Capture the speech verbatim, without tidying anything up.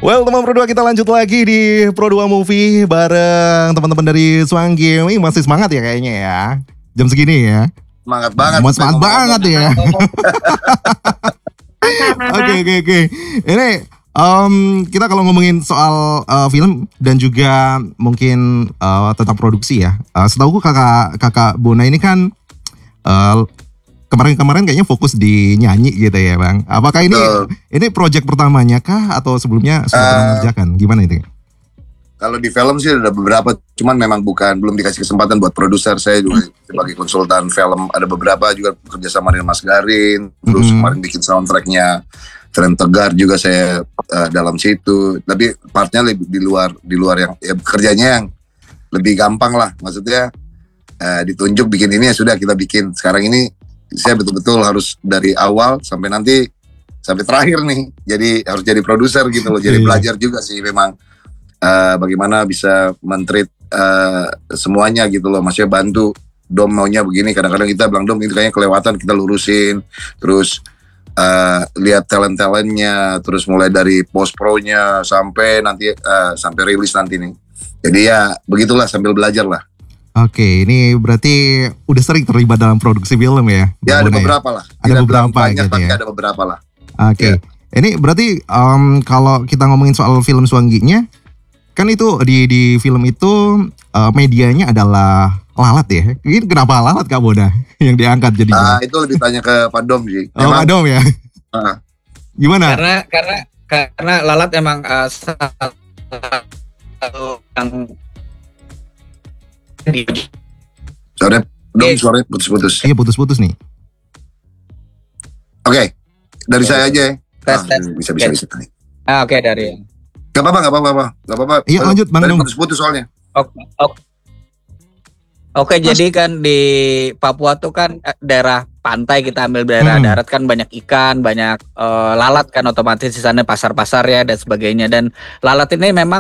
Well, teman Pro dua, kita lanjut lagi di Pro dua Movie bareng teman-teman dari Swanggi. Wih, masih semangat ya kayaknya ya. Jam segini ya. Semangat banget. Mas semangat banget ya. Oke, oke, oke. Ini um, kita kalau ngomongin soal uh, film dan juga mungkin uh, tentang produksi ya. Uh, setahu kakak kakak Bona ini kan uh, kemarin-kemarin kayaknya fokus di nyanyi gitu ya Bang. Apakah ini Betul. ini project pertamanya kah atau sebelumnya sudah pernah Uh, mengerjakan? Gimana itu? Kalau di film sih ada beberapa, cuman memang bukan belum dikasih kesempatan buat produser. Saya juga sebagai konsultan film ada beberapa juga kerja sama dengan Mas Garin. Terus Mhm. kemarin bikin soundtracknya Tren Tegar juga saya uh, dalam situ. Tapi partnya lebih di luar di luar yang ya, kerjanya yang lebih gampang lah. Maksudnya uh, ditunjuk bikin ini ya sudah kita bikin. Sekarang ini saya betul-betul harus dari awal sampai nanti sampai terakhir nih. Jadi harus jadi produser gitu loh. Jadi Iya. belajar juga sih memang. Uh, bagaimana bisa mentreat uh, semuanya gitu loh, maksudnya bantu Dom maunya begini, kadang-kadang kita bilang Dom ini kayaknya kelewatan, kita lurusin, terus uh, lihat talent-talentnya, terus mulai dari post pro-nya sampai nanti uh, sampai rilis nanti nih. Jadi ya begitulah sambil belajar lah. Oke, ini berarti udah sering terlibat dalam produksi film ya? Ya Bang ada Bona beberapa lah. Ada Tidak beberapa bilang banyak, gitu tapi ya. ada beberapa lah. Oke, Ya. ini berarti um, kalau kita ngomongin soal film Swangginya, kan itu di di film itu uh, medianya adalah lalat ya. Ini kenapa lalat Kak Bona yang diangkat jadi? Ah, itu lebih tanya ke Pak Dom sih. Oh, Memang, Adom ya. ah, Gimana? Karena karena karena lalat emang uh, salah satu yang di- sorry, Dom Eh. suaranya putus-putus. Iya putus-putus nih. Oke, dari saya aja ya. Tes, Ah, tes. bisa bisa Oke. bisa. Ah, oke dari. Gak apa-apa, gak apa-apa, gak apa-apa. Iya, lanjut, Bang Tadi Dom. putus-putus soalnya. Oke, oke. Oke, jadi kan di Papua tuh kan eh, daerah pantai, kita ambil daerah Hmm. darat kan banyak ikan, banyak eh, lalat kan, otomatis di sana pasar-pasar ya dan sebagainya. Dan lalat ini memang